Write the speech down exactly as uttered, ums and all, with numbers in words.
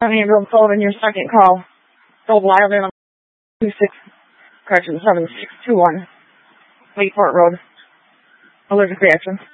Ambulance Sullivan, your second call. Double Ireland two six, correction seven six two one, Lakeport Road. Allergic reaction.